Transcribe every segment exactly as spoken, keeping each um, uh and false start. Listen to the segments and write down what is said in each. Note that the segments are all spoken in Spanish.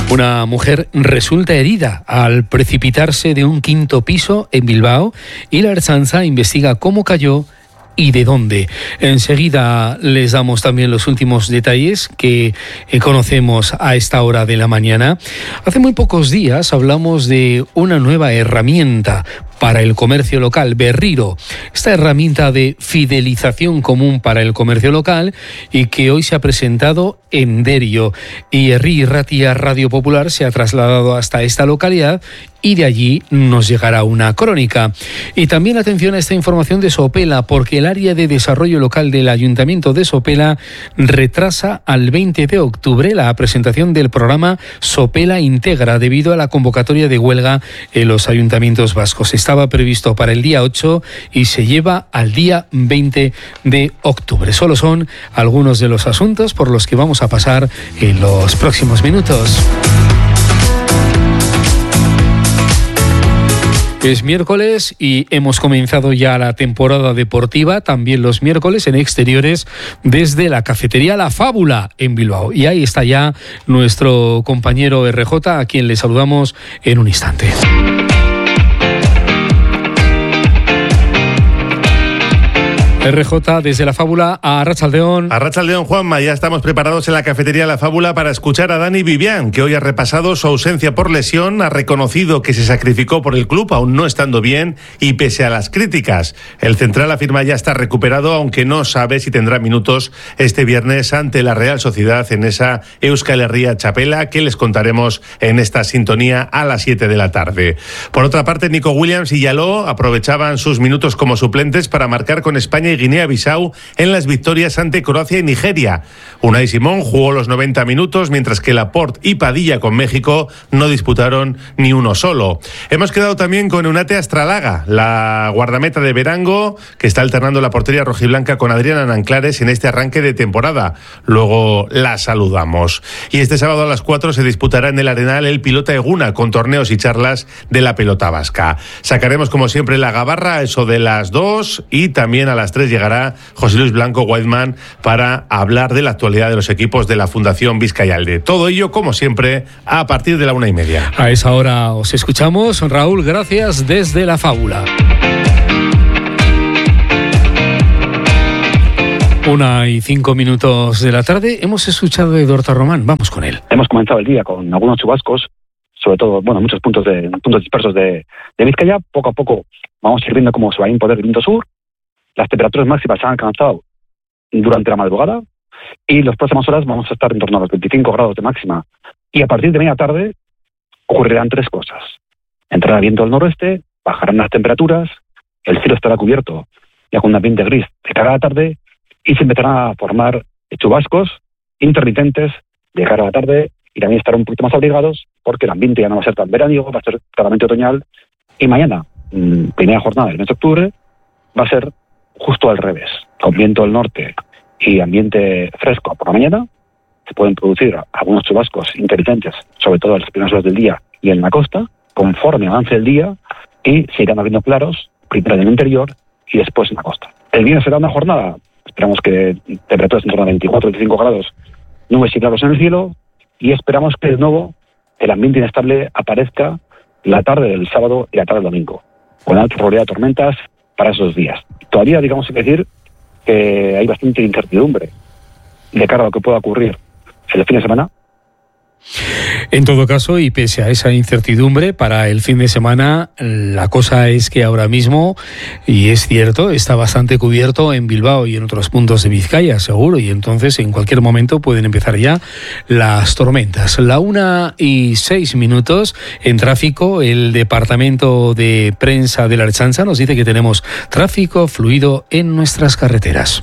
Una mujer resulta herida al precipitarse de un quinto piso en Bilbao y la Ertzaintza investiga cómo cayó y de dónde. Enseguida les damos también los últimos detalles que eh, conocemos a esta hora de la mañana. Hace muy pocos días hablamos de una nueva herramienta para el comercio local, Berriro, esta herramienta de fidelización común para el comercio local y que hoy se ha presentado en Derio. Y Herri Ratia Radio Popular se ha trasladado hasta esta localidad y de allí nos llegará una crónica. Y también atención a esta información de Sopela, porque el área de desarrollo local del Ayuntamiento de Sopela retrasa al veinte de octubre la presentación del programa Sopela Integra debido a la convocatoria de huelga en los ayuntamientos vascos. Estaba previsto para el día ocho y se lleva al día veinte de octubre. Solo son algunos de los asuntos por los que vamos a pasar en los próximos minutos. Es miércoles y hemos comenzado ya la temporada deportiva, también los miércoles en exteriores desde la cafetería La Fábula en Bilbao. Y ahí está ya nuestro compañero R J, a quien le saludamos en un instante. R J desde La Fábula a Arratsaldeón. Arratsaldeón, Juanma, ya estamos preparados en la cafetería La Fábula para escuchar a Dani Vivian, que hoy ha repasado su ausencia por lesión, ha reconocido que se sacrificó por el club, aún no estando bien, y pese a las críticas, el central afirma ya está recuperado, aunque no sabe si tendrá minutos este viernes ante la Real Sociedad en esa Euskal Herria Txapela, que les contaremos en esta sintonía a las siete de la tarde. Por otra parte, Nico Williams y Yaló aprovechaban sus minutos como suplentes para marcar con España y Guinea-Bissau en las victorias ante Croacia y Nigeria. Unai Simón jugó los noventa minutos, mientras que Laporte y Padilla con México no disputaron ni uno solo. Hemos quedado también con Eunate Astralaga, la guardameta de Verango, que está alternando la portería rojiblanca con Adriana Nanclares en este arranque de temporada. Luego la saludamos. Y este sábado a las cuatro se disputará en el Arenal el Pilota Eguna, con torneos y charlas de la pelota vasca. Sacaremos como siempre la gabarra a eso de las dos y también a las tres llegará José Luis Blanco Whiteman para hablar de la actualidad de los equipos de la Fundación Vizcayalde. Todo ello, como siempre, a partir de la una y media. A esa hora os escuchamos. Raúl, gracias desde La Fábula. Una y cinco minutos de la tarde. Hemos escuchado a Eduardo Román. Vamos con él. Hemos comenzado el día con algunos chubascos, sobre todo, bueno, muchos puntos de puntos dispersos de, de Vizcaya. Poco a poco vamos a ir viendo cómo se va a imponer el viento sur. Las temperaturas máximas se han alcanzado durante la madrugada y las próximas horas vamos a estar en torno a los veinticinco grados de máxima. Y a partir de media tarde ocurrirán tres cosas. Entrará viento del noroeste, bajarán las temperaturas, el cielo estará cubierto ya con un ambiente gris de cara a la tarde y se empezarán a formar chubascos intermitentes de cara a la tarde y también estarán un poquito más abrigados porque el ambiente ya no va a ser tan veraniego, va a ser claramente otoñal. Y mañana, primera jornada del mes de octubre, va a ser justo al revés, con viento del norte y ambiente fresco por la mañana. Se pueden producir algunos chubascos intermitentes, sobre todo en las primeras horas del día y en la costa, conforme avance el día, y se irán abriendo claros, primero en el interior y después en la costa. El viernes será una jornada, esperamos que temperaturas en torno a veinticuatro a veinticinco grados, nubes y claros en el cielo, y esperamos que de nuevo el ambiente inestable aparezca la tarde del sábado y la tarde del domingo, con alta probabilidad de tormentas para esos días. Todavía, digamos, hay que decir que hay bastante incertidumbre de cara a lo que pueda ocurrir el fin de semana. En todo caso, y pese a esa incertidumbre para el fin de semana, la cosa es que ahora mismo, y es cierto, está bastante cubierto en Bilbao y en otros puntos de Vizcaya, seguro, y entonces en cualquier momento pueden empezar ya las tormentas. La una y seis minutos en tráfico, el departamento de prensa de la Ertzaintza nos dice que tenemos tráfico fluido en nuestras carreteras.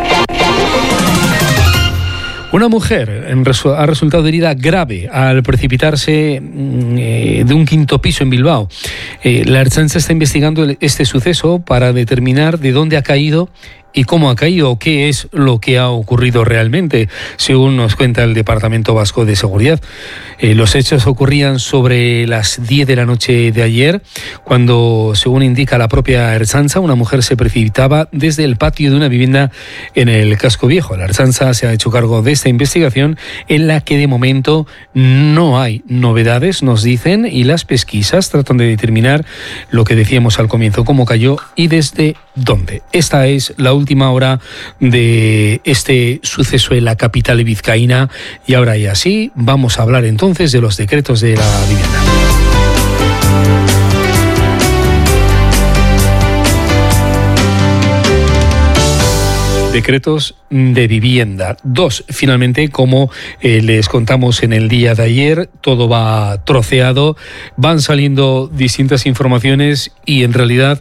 Una mujer ha resultado herida grave al precipitarse eh, de un quinto piso en Bilbao. Eh, la Ertzaintza está investigando este suceso para determinar de dónde ha caído y cómo ha caído o qué es lo que ha ocurrido realmente, según nos cuenta el Departamento Vasco de Seguridad. Eh, los hechos ocurrían sobre las diez de la noche de ayer, cuando, según indica la propia Ertzaintza, una mujer se precipitaba desde el patio de una vivienda en el Casco Viejo. La Ertzaintza se ha hecho cargo de esta investigación, en la que de momento no hay novedades, nos dicen, y las pesquisas tratan de determinar lo que decíamos al comienzo, cómo cayó y desde dónde. Esta es la última hora de este suceso en la capital vizcaína, y ahora y así vamos a hablar entonces de los decretos de la vivienda. Decretos de vivienda. Dos, finalmente, como eh, les contamos en el día de ayer, todo va troceado, van saliendo distintas informaciones y en realidad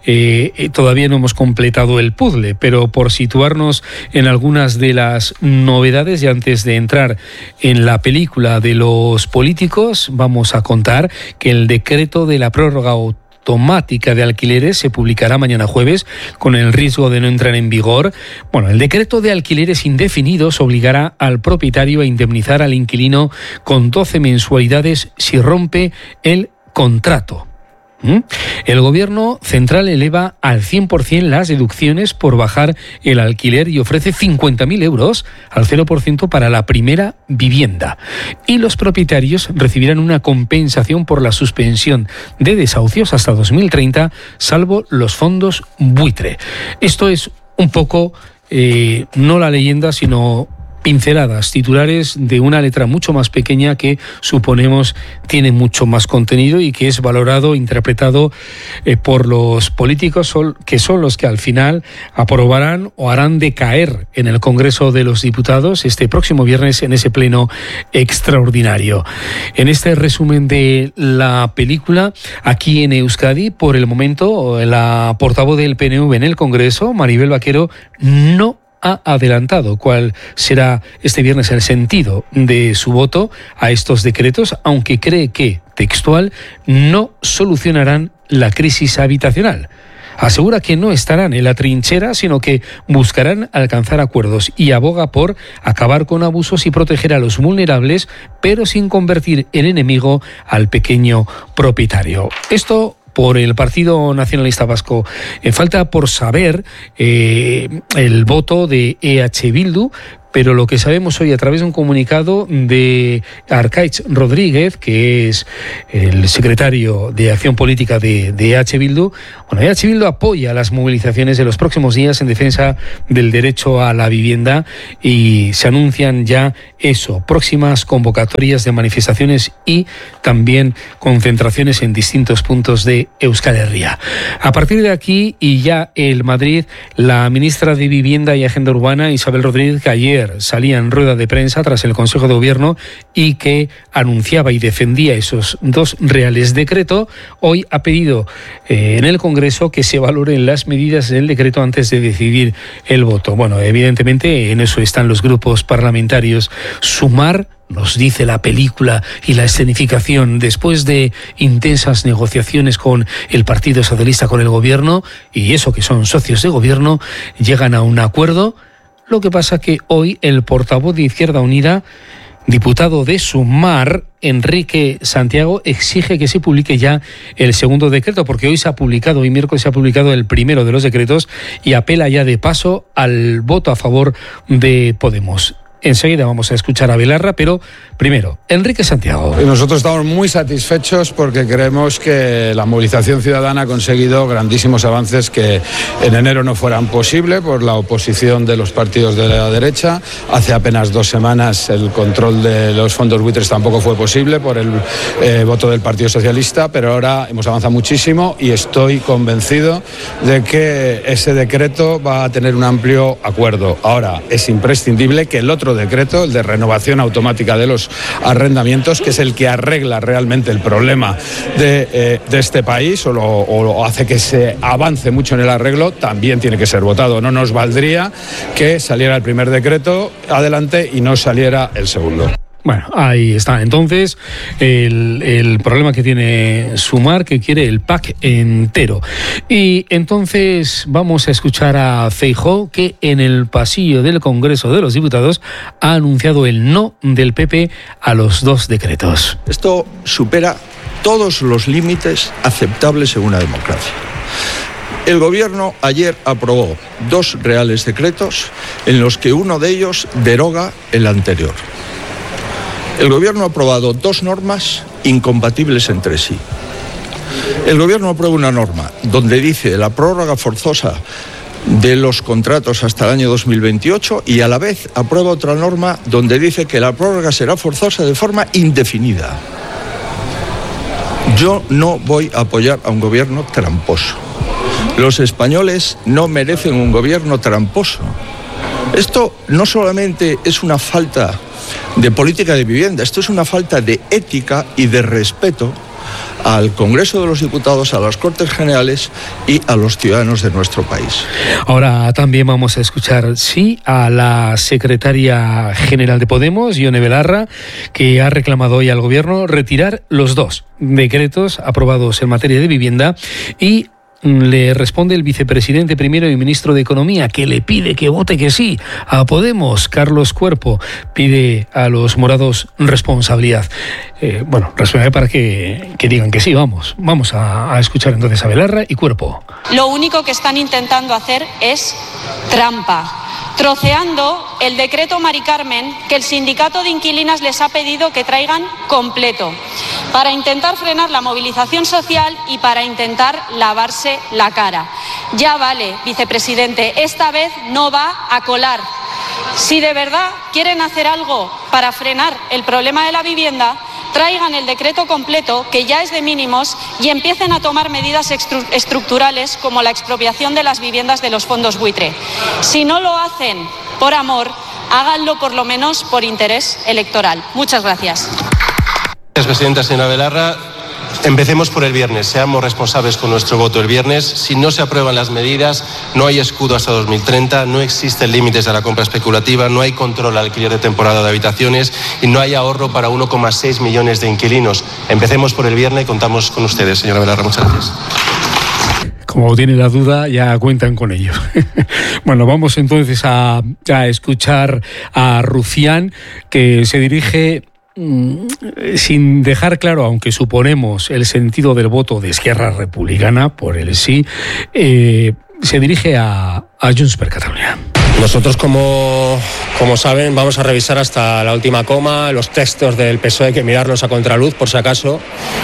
eh, todavía no hemos completado el puzzle, pero por situarnos en algunas de las novedades y antes de entrar en la película de los políticos, vamos a contar que el decreto de la prórroga automática de alquileres se publicará mañana jueves, con el riesgo de no entrar en vigor. Bueno, el decreto de alquileres indefinidos obligará al propietario a indemnizar al inquilino con doce mensualidades si rompe el contrato. ¿Mm? El Gobierno central eleva al cien por ciento las deducciones por bajar el alquiler y ofrece cincuenta mil euros al cero por ciento para la primera vivienda. Y los propietarios recibirán una compensación por la suspensión de desahucios hasta dos mil treinta, salvo los fondos buitre. Esto es un poco, eh, no la leyenda, sino pinceladas, titulares de una letra mucho más pequeña que suponemos tiene mucho más contenido y que es valorado, interpretado eh, por los políticos, son, que son los que al final aprobarán o harán decaer en el Congreso de los Diputados este próximo viernes en ese pleno extraordinario. En este resumen de la película, aquí en Euskadi, por el momento, la portavoz del P N V en el Congreso, Maribel Vaquero, no ha adelantado cuál será este viernes el sentido de su voto a estos decretos, aunque cree que, textual, no solucionarán la crisis habitacional. Asegura que no estarán en la trinchera, sino que buscarán alcanzar acuerdos y aboga por acabar con abusos y proteger a los vulnerables, pero sin convertir en enemigo al pequeño propietario. Esto por el Partido Nacionalista Vasco. Eh, falta por saber eh, el voto de E H Bildu, pero lo que sabemos hoy a través de un comunicado de Arkaitz Rodríguez, que es el secretario de Acción Política de, de E H Bildu, bueno, E H Bildu apoya las movilizaciones de los próximos días en defensa del derecho a la vivienda y se anuncian ya eso, próximas convocatorias de manifestaciones y también concentraciones en distintos puntos de Euskal Herria. A partir de aquí y ya el Madrid, la ministra de Vivienda y Agenda Urbana, Isabel Rodríguez, que ayer salía en rueda de prensa tras el Consejo de Gobierno y que anunciaba y defendía esos dos reales decreto, hoy ha pedido eh, en el Congreso que se valoren las medidas del decreto antes de decidir el voto. Bueno, evidentemente en eso están los grupos parlamentarios. Sumar, nos dice la película y la escenificación, después de intensas negociaciones con el Partido Socialista, con el Gobierno, y eso que son socios de Gobierno, llegan a un acuerdo. Lo que pasa que hoy el portavoz de Izquierda Unida, diputado de Sumar, Enrique Santiago, exige que se publique ya el segundo decreto, porque hoy se ha publicado, hoy miércoles se ha publicado el primero de los decretos y apela ya de paso al voto a favor de Podemos. Enseguida vamos a escuchar a Belarra, pero primero, Enrique Santiago. Nosotros estamos muy satisfechos porque creemos que la movilización ciudadana ha conseguido grandísimos avances que en enero no fueran posibles por la oposición de los partidos de la derecha. Hace apenas dos semanas el control de los fondos buitres tampoco fue posible por el eh, voto del Partido Socialista, pero ahora hemos avanzado muchísimo y estoy convencido de que ese decreto va a tener un amplio acuerdo. Ahora, es imprescindible que el otro decreto, el de renovación automática de los arrendamientos, que es el que arregla realmente el problema de, eh, de este país o lo, o lo hace que se avance mucho en el arreglo, también tiene que ser votado. No nos valdría que saliera el primer decreto adelante y no saliera el segundo. Bueno, ahí está. Entonces, el, el problema que tiene Sumar, que quiere el pack entero. Y entonces vamos a escuchar a Feijóo, que en el pasillo del Congreso de los Diputados ha anunciado el no del P P a los dos decretos. Esto supera todos los límites aceptables en una democracia. El Gobierno ayer aprobó dos reales decretos en los que uno de ellos deroga el anterior. El Gobierno ha aprobado dos normas incompatibles entre sí. El Gobierno aprueba una norma donde dice la prórroga forzosa de los contratos hasta el año dos mil veintiocho y a la vez aprueba otra norma donde dice que la prórroga será forzosa de forma indefinida. Yo no voy a apoyar a un gobierno tramposo. Los españoles no merecen un gobierno tramposo. Esto no solamente es una falta de política de vivienda, esto es una falta de ética y de respeto al Congreso de los Diputados, a las Cortes Generales y a los ciudadanos de nuestro país. Ahora también vamos a escuchar, sí, a la secretaria general de Podemos, Ione Belarra, que ha reclamado hoy al Gobierno retirar los dos decretos aprobados en materia de vivienda, y le responde el vicepresidente primero y ministro de Economía, que le pide que vote que sí a Podemos. Carlos Cuerpo pide a los morados responsabilidad. Eh, bueno, responsabilidad para que, que digan que sí, vamos. Vamos a, a escuchar entonces a Belarra y Cuerpo. Lo único que están intentando hacer es trampa, troceando el decreto Mari Carmen que el sindicato de inquilinas les ha pedido que traigan completo, para intentar frenar la movilización social y para intentar lavarse la cara. Ya vale, vicepresidente, esta vez no va a colar. Si de verdad quieren hacer algo para frenar el problema de la vivienda, traigan el decreto completo, que ya es de mínimos, y empiecen a tomar medidas estru- estructurales como la expropiación de las viviendas de los fondos buitre. Si no lo hacen por amor, háganlo por lo menos por interés electoral. Muchas gracias. Gracias, presidenta. Señora Belarra, empecemos por el viernes. Seamos responsables con nuestro voto el viernes. Si no se aprueban las medidas, no hay escudo hasta dos mil treinta, no existen límites a la compra especulativa, no hay control al alquiler de temporada de habitaciones y no hay ahorro para uno coma seis millones de inquilinos. Empecemos por el viernes y contamos con ustedes, señora Belarra. Muchas gracias. Como tiene la duda, ya cuentan con ello. Bueno, vamos entonces a, a escuchar a Rufián, que se dirige, sin dejar claro, aunque suponemos el sentido del voto de Esquerra Republicana por el sí, eh, se dirige a, a Junts per Catalunya. Nosotros, como, como saben, vamos a revisar hasta la última coma. Los textos del P S O E hay que mirarlos a contraluz, por si acaso.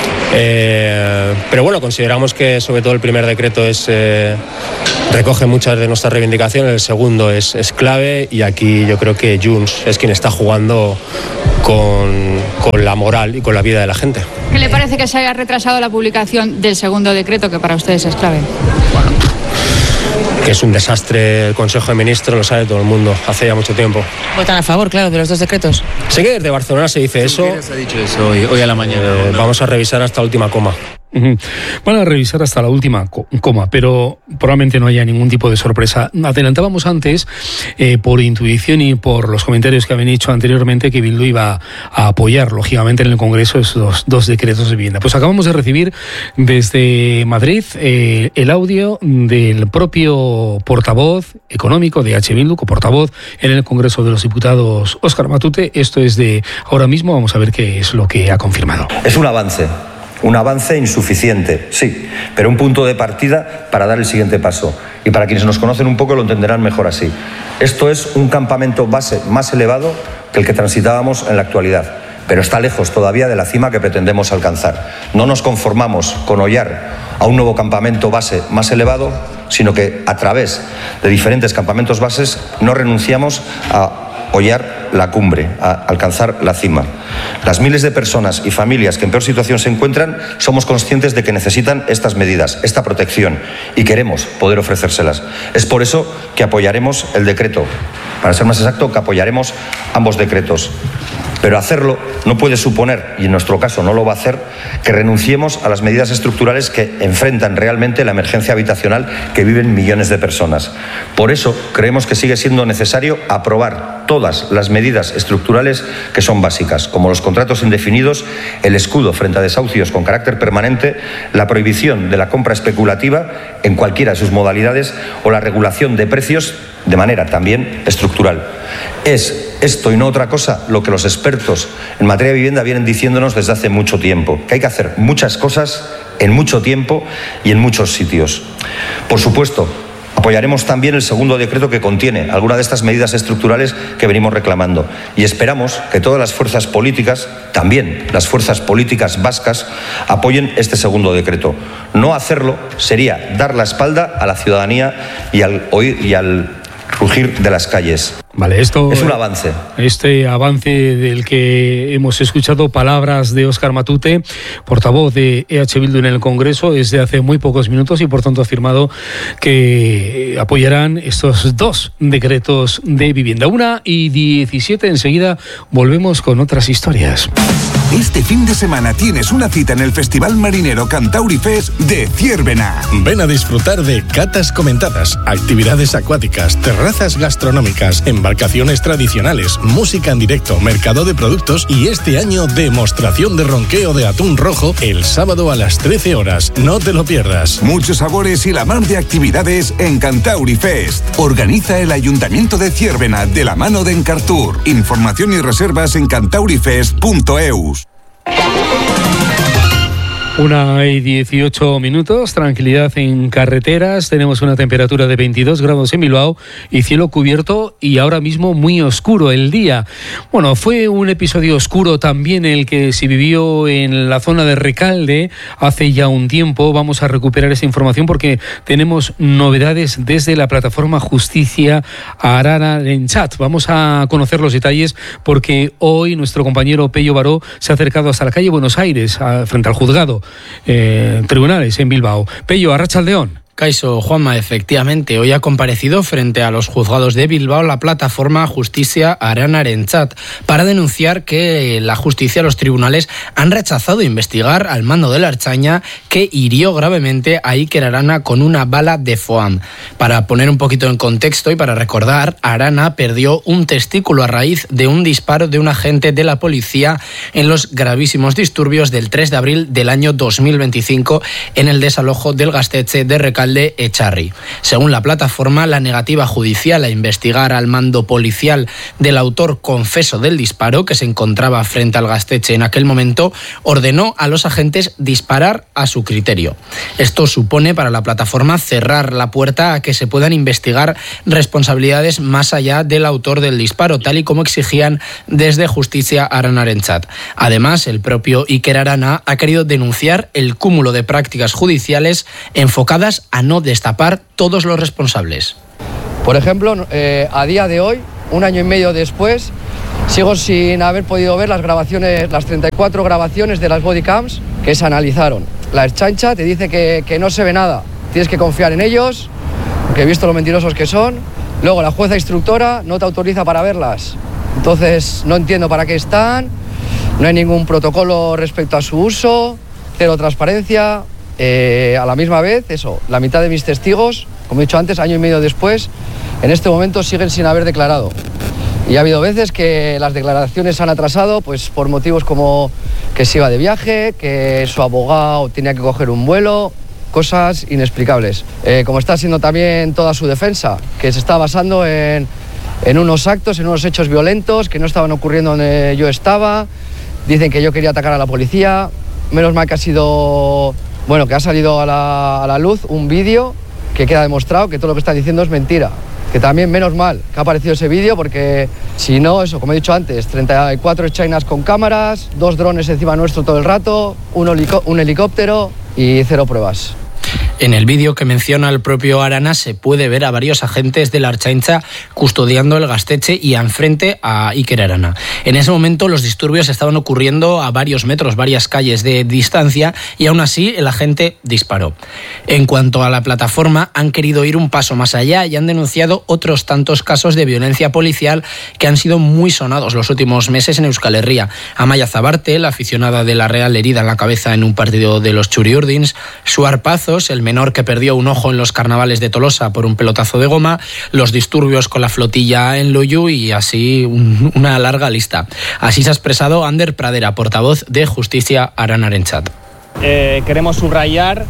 Eh, pero bueno, consideramos que sobre todo el primer decreto es, eh, recoge muchas de nuestras reivindicaciones, el segundo es, es clave, y aquí yo creo que Junts es quien está jugando con, con la moral y con la vida de la gente. ¿Qué le parece que se haya retrasado la publicación del segundo decreto, que para ustedes es clave? Bueno, que es un desastre el Consejo de Ministros, lo sabe todo el mundo, hace ya mucho tiempo. ¿Votan a favor, claro, de los dos decretos? Sé que desde Barcelona se dice eso. Se ha dicho eso hoy, hoy a la mañana. Eh, vamos a revisar hasta la última coma. Uh-huh. Van a revisar hasta la última coma, pero probablemente no haya ningún tipo de sorpresa. Adelantábamos antes, eh, por intuición y por los comentarios que habían hecho anteriormente, que Bildu iba a apoyar, lógicamente, en el Congreso esos dos decretos de vivienda. Pues acabamos de recibir desde Madrid eh, el audio del propio portavoz económico de H. Bildu, coportavoz en el Congreso de los Diputados, Óscar Matute. Esto es de ahora mismo, vamos a ver qué es lo que ha confirmado. Es un avance. Un avance insuficiente, sí, pero un punto de partida para dar el siguiente paso. Y para quienes nos conocen un poco lo entenderán mejor así. Esto es un campamento base más elevado que el que transitábamos en la actualidad, pero está lejos todavía de la cima que pretendemos alcanzar. No nos conformamos con hollar a un nuevo campamento base más elevado, sino que a través de diferentes campamentos bases no renunciamos a hollar la cumbre, a alcanzar la cima. Las miles de personas y familias que en peor situación se encuentran, somos conscientes de que necesitan estas medidas, esta protección, y queremos poder ofrecérselas. Es por eso que apoyaremos el decreto, para ser más exacto, que apoyaremos ambos decretos. Pero hacerlo no puede suponer, y en nuestro caso no lo va a hacer, que renunciemos a las medidas estructurales que enfrentan realmente la emergencia habitacional que viven millones de personas. Por eso creemos que sigue siendo necesario aprobar todas las medidas estructurales que son básicas, como los contratos indefinidos, el escudo frente a desahucios con carácter permanente, la prohibición de la compra especulativa en cualquiera de sus modalidades o la regulación de precios de manera también estructural. Es esto y no otra cosa lo que los expertos en materia de vivienda vienen diciéndonos desde hace mucho tiempo, que hay que hacer muchas cosas en mucho tiempo y en muchos sitios. Por supuesto, apoyaremos también el segundo decreto que contiene algunas de estas medidas estructurales que venimos reclamando y esperamos que todas las fuerzas políticas, también las fuerzas políticas vascas, apoyen este segundo decreto. No hacerlo sería dar la espalda a la ciudadanía y al oír y al rugir de las calles. Vale, esto es un avance. Este avance del que hemos escuchado palabras de Óscar Matute, portavoz de E H Bildu en el Congreso, es de hace muy pocos minutos y por tanto ha afirmado que apoyarán estos dos decretos de vivienda. Una y diecisiete, enseguida volvemos con otras historias. Este fin de semana tienes una cita en el Festival Marinero Cantauri Fest de Ziérbena. Ven a disfrutar de catas comentadas, actividades acuáticas, terrazas gastronómicas, embarcaciones tradicionales, música en directo, mercado de productos y este año demostración de ronqueo de atún rojo el sábado a las trece horas. No te lo pierdas. Muchos sabores y la mar de actividades en Cantauri Fest. Organiza el Ayuntamiento de Ziérbena de la mano de Encartur. Información y reservas en cantaurifest punto eus. Una y dieciocho minutos, tranquilidad en carreteras, tenemos una temperatura de veintidós grados en Bilbao y cielo cubierto y ahora mismo muy oscuro el día. Bueno, fue un episodio oscuro también el que se vivió en la zona de Recalde hace ya un tiempo. Vamos a recuperar esa información porque tenemos novedades desde la plataforma Justicia Arana-Arentzat. Vamos a conocer los detalles porque hoy nuestro compañero Pello Baró se ha acercado hasta la calle Buenos Aires, a, frente al juzgado. Eh, tribunales en Bilbao. Pello, Arratsaldeón. Caiso, Juanma, efectivamente, hoy ha comparecido frente a los juzgados de Bilbao la plataforma Justicia Arana-Arentzat para denunciar que la justicia, los tribunales, han rechazado investigar al mando de la Ertzaina que hirió gravemente a Iker Arana con una bala de foam. Para poner un poquito en contexto y para recordar, Arana perdió un testículo a raíz de un disparo de un agente de la policía en los gravísimos disturbios del tres de abril del año dos mil veinticinco en el desalojo del Gaztetxe de Recalde de Echarri. Según la plataforma, la negativa judicial a investigar al mando policial del autor confeso del disparo, que se encontraba frente al Gaztetxe en aquel momento, ordenó a los agentes disparar a su criterio. Esto supone para la plataforma cerrar la puerta a que se puedan investigar responsabilidades más allá del autor del disparo, tal y como exigían desde Justicia Arana-Arentzat. Además, el propio Iker Arana ha querido denunciar el cúmulo de prácticas judiciales enfocadas a no destapar todos los responsables. Por ejemplo, eh, a día de hoy, un año y medio después, sigo sin haber podido ver las grabaciones, las treinta y cuatro grabaciones de las bodycams que se analizaron. La Ertzaintza te dice que, que no se ve nada, tienes que confiar en ellos, porque he visto lo mentirosos que son. Luego la jueza instructora no te autoriza para verlas, entonces no entiendo para qué están, no hay ningún protocolo respecto a su uso, cero transparencia. Eh, a la misma vez, eso, la mitad de mis testigos, como he dicho antes, año y medio después, en este momento siguen sin haber declarado. Y ha habido veces que las declaraciones se han atrasado pues por motivos como que se iba de viaje, que su abogado tenía que coger un vuelo, cosas inexplicables. Eh, como está siendo también toda su defensa, que se está basando en, en unos actos, en unos hechos violentos que no estaban ocurriendo donde yo estaba. Dicen que yo quería atacar a la policía. Menos mal que ha sido... Bueno, que ha salido a la, a la luz un vídeo que queda demostrado que todo lo que están diciendo es mentira. Que también, menos mal, que ha aparecido ese vídeo porque si no, eso, como he dicho antes, treinta y cuatro chinas con cámaras, dos drones encima nuestro todo el rato, un, helico- un helicóptero y cero pruebas. En el vídeo que menciona el propio Arana se puede ver a varios agentes de la Ertzaintza custodiando el Gaztetxe y enfrente a Iker Arana. En ese momento los disturbios estaban ocurriendo a varios metros, varias calles de distancia, y aún así el agente disparó. En cuanto a la plataforma, han querido ir un paso más allá y han denunciado otros tantos casos de violencia policial que han sido muy sonados los últimos meses en Euskal Herria. Amaia Zabarte, la aficionada de la Real herida en la cabeza en un partido de los Txuri-Urdins, Suar Pazos, el menor que perdió un ojo en los carnavales de Tolosa por un pelotazo de goma, los disturbios con la flotilla en Loiu y así un, una larga lista. Así se ha expresado Ander Pradera, portavoz de Justicia Aranarentzat. Eh, queremos subrayar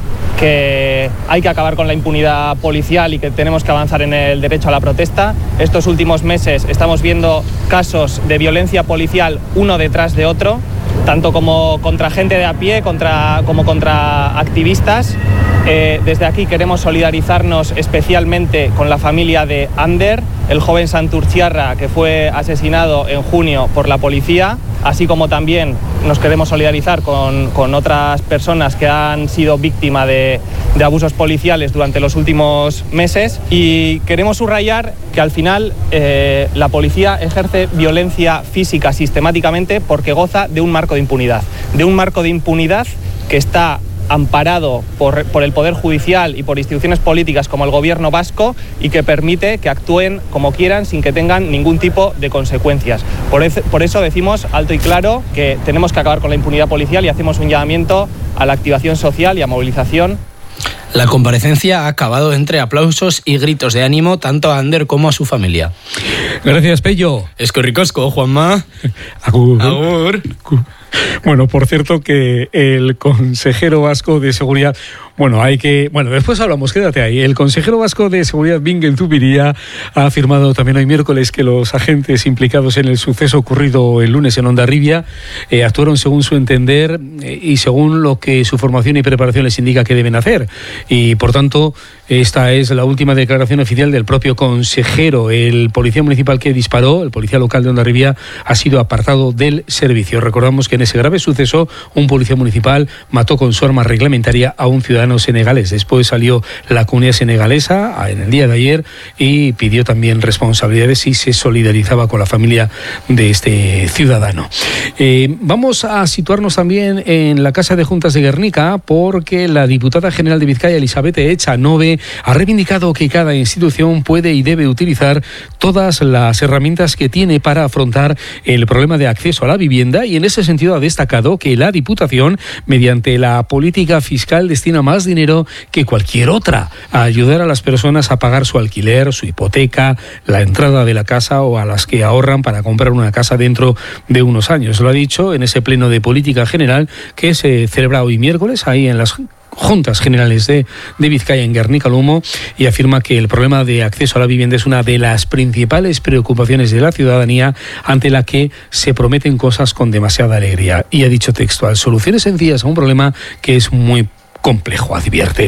que hay que acabar con la impunidad policial y que tenemos que avanzar en el derecho a la protesta. Estos últimos meses estamos viendo casos de violencia policial uno detrás de otro, tanto como contra gente de a pie contra, como contra activistas. Eh, desde aquí queremos solidarizarnos especialmente con la familia de Ander, el joven santurtziarra que fue asesinado en junio por la policía, así como también nos queremos solidarizar con, con otras personas que han sido víctimas de, de abusos policiales durante los últimos meses. Y queremos subrayar que al final eh, la policía ejerce violencia física sistemáticamente porque goza de un marco de impunidad, de un marco de impunidad que está amparado por, por el Poder Judicial y por instituciones políticas como el Gobierno vasco y que permite que actúen como quieran sin que tengan ningún tipo de consecuencias. Por, ez, por eso decimos alto y claro que tenemos que acabar con la impunidad policial y hacemos un llamamiento a la activación social y a movilización. La comparecencia ha acabado entre aplausos y gritos de ánimo tanto a Ander como a su familia. Gracias, Pello. Es que ricosco, Juanma. Agur. Agur. Bueno, por cierto que el consejero vasco de seguridad, bueno, hay que, bueno, después hablamos, quédate ahí. El consejero vasco de seguridad, Bingen Zubiría, ha afirmado también hoy miércoles que los agentes implicados en el suceso ocurrido el lunes en Hondarribia eh, actuaron según su entender eh, y según lo que su formación y preparación les indica que deben hacer. Y por tanto, esta es la última declaración oficial del propio consejero. El policía municipal que disparó, el policía local de Hondarribia, ha sido apartado del servicio. Recordamos que en ese grave suceso, un policía municipal mató con su arma reglamentaria a un ciudadano senegalés. Después salió la comunidad senegalesa en el día de ayer y pidió también responsabilidades y se solidarizaba con la familia de este ciudadano. Eh, vamos a situarnos también en la Casa de Juntas de Guernica porque la diputada general de Vizcaya, Elizabeth Echanove, ha reivindicado que cada institución puede y debe utilizar todas las herramientas que tiene para afrontar el problema de acceso a la vivienda y en ese sentido ha destacado que la Diputación, mediante la política fiscal, destina más dinero que cualquier otra a ayudar a las personas a pagar su alquiler, su hipoteca, la entrada de la casa o a las que ahorran para comprar una casa dentro de unos años. Lo ha dicho en ese pleno de política general que se celebra hoy miércoles ahí en las Juntas Generales de, de Vizcaya en Guernica Lumo y afirma que el problema de acceso a la vivienda es una de las principales preocupaciones de la ciudadanía ante la que se prometen cosas con demasiada alegría. Y ha dicho textual, soluciones sencillas a un problema que es muy complejo, advierte.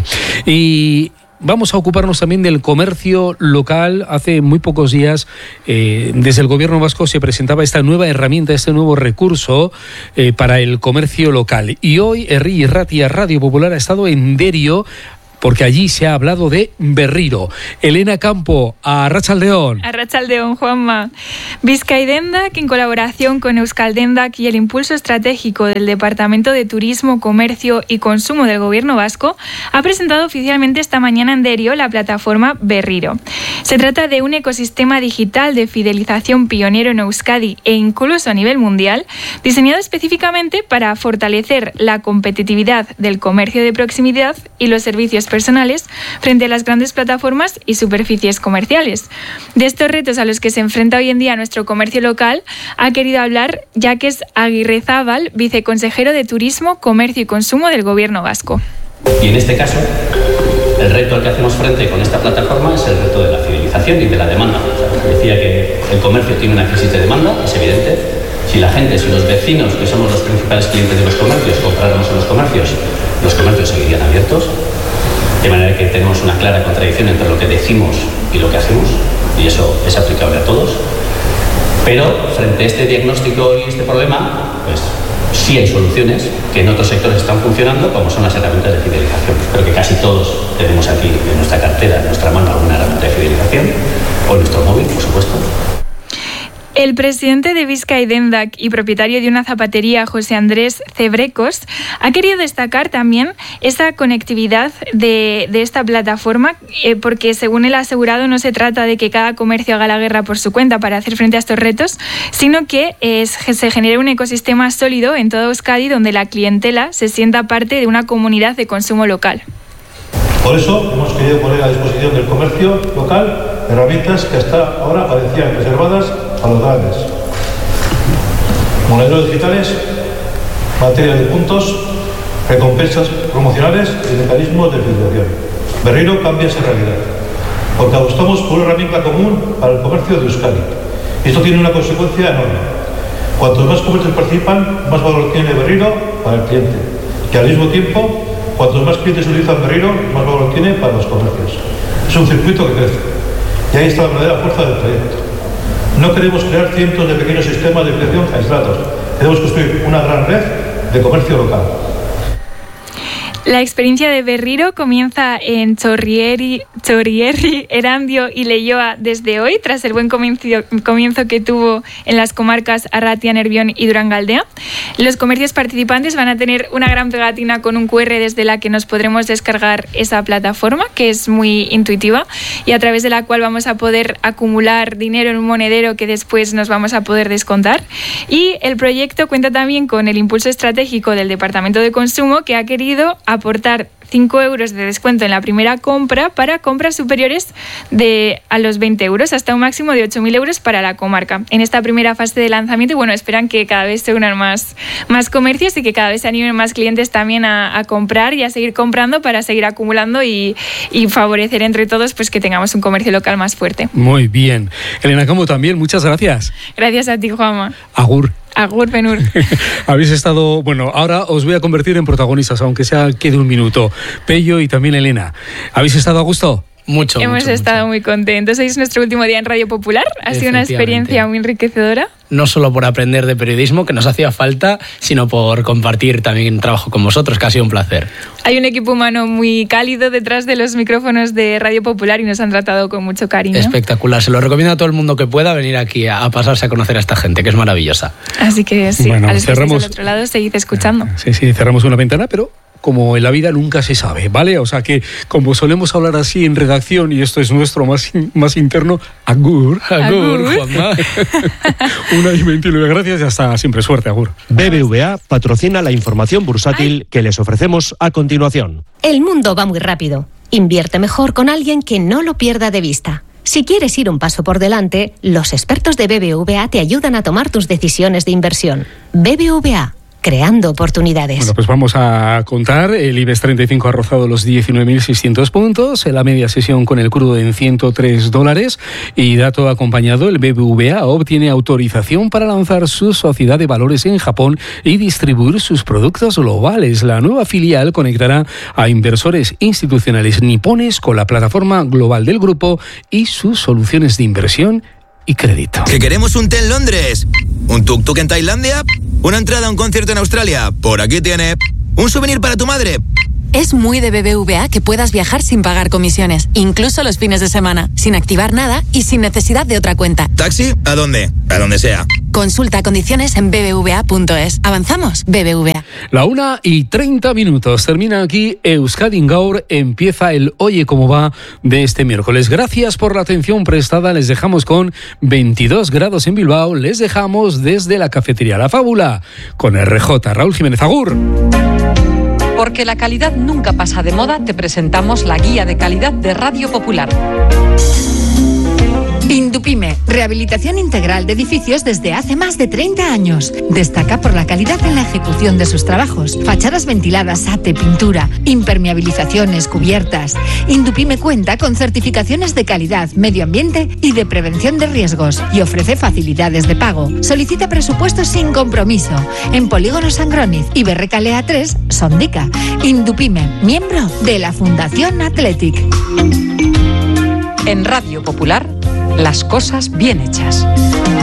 Y vamos a ocuparnos también del comercio local. Hace muy pocos días, eh, desde el Gobierno vasco se presentaba esta nueva herramienta, este nuevo recurso eh, para el comercio local. Y hoy Herri Irratia Radio Popular ha estado en Derio, porque allí se ha hablado de Berriro. Elena Campo, a Arratsaldeon. Arratsaldeon, Juanma. Bizkaidendak, en colaboración con Euskaldendak y el impulso estratégico del Departamento de Turismo, Comercio y Consumo del Gobierno vasco, ha presentado oficialmente esta mañana en Derio la plataforma Berriro. Se trata de un ecosistema digital de fidelización pionero en Euskadi e incluso a nivel mundial, diseñado específicamente para fortalecer la competitividad del comercio de proximidad y los servicios personales frente a las grandes plataformas y superficies comerciales. De estos retos a los que se enfrenta hoy en día nuestro comercio local ha querido hablar Jacques Aguirrezábal, viceconsejero de Turismo, Comercio y Consumo del Gobierno vasco. Y en este caso, el reto al que hacemos frente con esta plataforma es el reto de la fidelización y de la demanda. O sea, decía que el comercio tiene una crisis de demanda, es evidente. Si la gente, si los vecinos, que somos los principales clientes de los comercios, compráramos en los comercios, los comercios seguirían abiertos. De manera que tenemos una clara contradicción entre lo que decimos y lo que hacemos, y eso es aplicable a todos. Pero frente a este diagnóstico y este problema, pues Sí hay soluciones que en otros sectores están funcionando, como son las herramientas de fidelización. Creo que casi todos tenemos aquí en nuestra cartera, en nuestra mano, alguna herramienta de fidelización, o en nuestro móvil, por supuesto. El presidente de Bizkai Dendak y propietario de una zapatería, José Andrés Cebrecos, ha querido destacar también esa conectividad de, de esta plataforma, eh, porque según él ha asegurado no se trata de que cada comercio haga la guerra por su cuenta para hacer frente a estos retos, sino que eh, se genere un ecosistema sólido en toda Euskadi donde la clientela se sienta parte de una comunidad de consumo local. Por eso hemos querido poner a disposición del comercio local herramientas que hasta ahora parecían reservadas a los grandes. Monederos digitales, materia de puntos, recompensas promocionales y mecanismos de fidelización. Berriro cambia esa realidad, porque apostamos por una herramienta común para el comercio de Euskadi. Esto tiene una consecuencia enorme. Cuantos más comercios participan, más valor tiene Berriro para el cliente. Y al mismo tiempo, cuantos más clientes utilizan Berriro, más valor tiene para los comercios. Es un circuito que crece. Y ahí está la verdadera fuerza del proyecto. No queremos crear cientos de pequeños sistemas de fidelización aislados. Queremos construir una gran red de comercio local. La experiencia de Berriro comienza en Chorrierri, Chorrierri, Erandio y Leioa desde hoy, tras el buen comienzo que tuvo en las comarcas Arratia, Nervión y Durangaldea. Los comercios participantes van a tener una gran pegatina con un cu erre desde la que nos podremos descargar esa plataforma, que es muy intuitiva y a través de la cual vamos a poder acumular dinero en un monedero que después nos vamos a poder descontar. Y el proyecto cuenta también con el impulso estratégico del Departamento de Consumo, que ha querido aportar cinco euros de descuento en la primera compra para compras superiores de a los veinte euros, hasta un máximo de ocho mil euros para la comarca. En esta primera fase de lanzamiento, y bueno, esperan que cada vez se unan más, más comercios y que cada vez se animen más clientes también a, a comprar y a seguir comprando para seguir acumulando y, y favorecer entre todos pues que tengamos un comercio local más fuerte. Muy bien. Elena Campo también, muchas gracias. Gracias a ti, Juanma. Agur. Agur, Benur. Habéis estado... Bueno, ahora os voy a convertir en protagonistas, aunque sea quede un minuto. Pello y también Elena. ¿Habéis estado a gusto? Mucho, Hemos mucho, estado mucho. muy contentos. Hoy es nuestro último día en Radio Popular. Ha sido una experiencia muy enriquecedora. No solo por aprender de periodismo, que nos hacía falta, sino por compartir también trabajo con vosotros, que ha sido un placer. Hay un equipo humano muy cálido detrás de los micrófonos de Radio Popular y nos han tratado con mucho cariño. Espectacular. Se lo recomiendo a todo el mundo que pueda venir aquí a, a pasarse a conocer a esta gente, que es maravillosa. Así que sí, bueno, a los cerramos... que estéis al otro lado, seguid escuchando. Sí, sí, cerramos una ventana, pero... como en la vida nunca se sabe, ¿vale? O sea que, como solemos hablar así en redacción, y esto es nuestro más, más interno, agur. Agur, Juanma. Una y veintinueve, gracias y hasta siempre. Suerte, agur. B B V A patrocina la información bursátil que les ofrecemos a continuación. El mundo va muy rápido. Invierte mejor con alguien que no lo pierda de vista. Si quieres ir un paso por delante, los expertos de B B V A te ayudan a tomar tus decisiones de inversión. B B V A. Creando oportunidades. Bueno, pues vamos a contar. El IBEX treinta y cinco ha rozado los diecinueve mil seiscientos puntos, en la media sesión con el crudo en ciento tres dólares. Y dato acompañado, el B B V A obtiene autorización para lanzar su sociedad de valores en Japón y distribuir sus productos globales. La nueva filial conectará a inversores institucionales nipones con la plataforma global del grupo y sus soluciones de inversión y crédito. ¿Que queremos un té en Londres? ¿Un tuk-tuk en Tailandia? ¿Una entrada a un concierto en Australia? Por aquí tiene. ¿Un souvenir para tu madre? Es muy de B B V A que puedas viajar sin pagar comisiones, incluso los fines de semana, sin activar nada y sin necesidad de otra cuenta. ¿Taxi? ¿A dónde? A donde sea. Consulta condiciones en b b v a punto es. ¿Avanzamos? B B V A. La una y treinta minutos. Termina aquí Euskadi Gaur. Empieza el Oye Cómo Va de este miércoles. Gracias por la atención prestada. Les dejamos con veintidós grados en Bilbao. Les dejamos desde la cafetería La Fábula con R J. Raúl Jiménez. Agur. Porque la calidad nunca pasa de moda, te presentamos la guía de calidad de Radio Popular. Indupime, rehabilitación integral de edificios desde hace más de treinta años. Destaca por la calidad en la ejecución de sus trabajos. Fachadas ventiladas, ate, pintura, impermeabilizaciones, cubiertas. Indupime cuenta con certificaciones de calidad, medio ambiente y de prevención de riesgos y ofrece facilidades de pago. Solicita presupuestos sin compromiso en Polígono Sangroniz y Berrecalea tres, Sondica. Indupime, miembro de la Fundación Athletic. En Radio Popular, las cosas bien hechas.